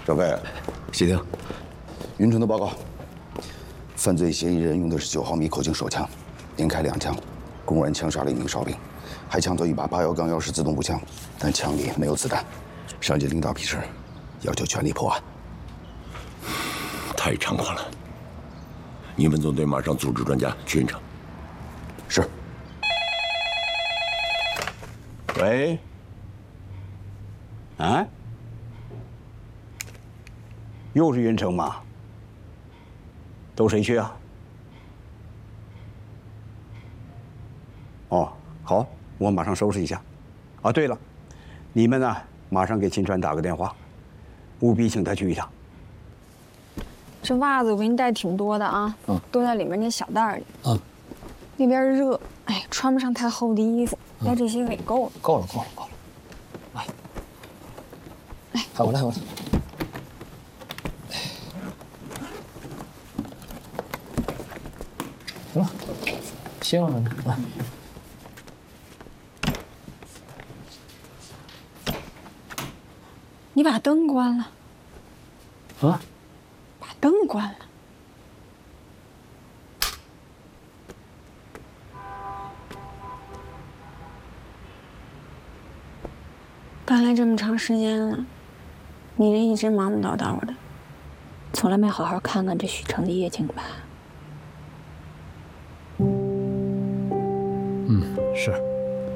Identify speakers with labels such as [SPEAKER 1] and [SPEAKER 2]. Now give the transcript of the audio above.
[SPEAKER 1] 赵盖，
[SPEAKER 2] 谢霆，
[SPEAKER 1] 云城的报告，犯罪嫌疑人用的是9毫米口径手枪，连开2枪，公然枪杀了1名哨兵，还抢走一把8幺杠1式自动步枪，但枪里没有子弹。上级领导批示，要求全力破案。
[SPEAKER 2] 太猖狂了！你们总队马上组织专家去云城。
[SPEAKER 1] 是。
[SPEAKER 3] 喂。啊？又是云城吗？都谁去啊？哦，好，我马上收拾一下。啊，对了，你们呢，马上给秦川打个电话，务必请他去一趟。
[SPEAKER 4] 这袜子我给你带挺多的啊，都在里面那小袋里。那边热，哎，穿不上太厚的衣服，带这些个也够了。
[SPEAKER 5] 够了。来，哎，我来。行了，歇会儿呢，来。
[SPEAKER 4] 你把灯关了。
[SPEAKER 5] 啊？
[SPEAKER 4] 把灯关了。刚来这么长时间了，你这一直忙忙叨叨的，
[SPEAKER 6] 从来没好好看看这许城的夜景吧？
[SPEAKER 5] 是。